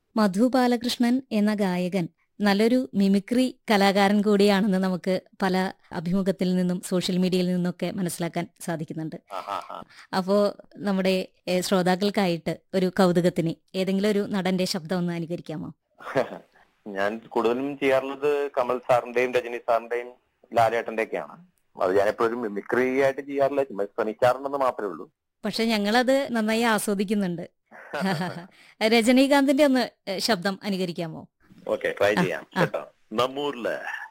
മധു ബാലകൃഷ്ണൻ എന്ന ഗായകൻ നല്ലൊരു മിമിക്രി കലാകാരൻ കൂടിയാണെന്ന് നമുക്ക് പല അഭിമുഖത്തിൽ നിന്നും സോഷ്യൽ മീഡിയയിൽ നിന്നൊക്കെ മനസ്സിലാക്കാൻ സാധിക്കുന്നുണ്ട്. അപ്പോ നമ്മുടെ ശ്രോതാക്കൾക്കായിട്ട് ഒരു കൗതുകത്തിന് ഏതെങ്കിലും ഒരു നടന്റെ ശബ്ദം ഒന്ന് അനുകരിക്കാമോ? ഞാൻ കൂടുതലും ചെയ്യാറുള്ളത് കമൽ സാറിന്റെയും രജനി സാറിന്റെയും ലാലേട്ടന്റെ ഒക്കെയാണ്. അത് ഞാൻ എപ്പോഴും മിമിക്രി ആയിട്ട് ചെയ്യാറില്ല, ചുമ്മാ ശ്രമിക്കാറുണ്ടെന്ന് മാത്രമേ ഉള്ളൂ. പക്ഷെ ഞങ്ങളത് നന്നായി ആസ്വദിക്കുന്നുണ്ട്. രജനീകാന്തിന്റെ ഒന്ന് ശബ്ദം അനുകരിക്കാമോ? ഓക്കെ, ട്രൈ ചെയ്യാം കേട്ടോ. നമ്മൂരിലെ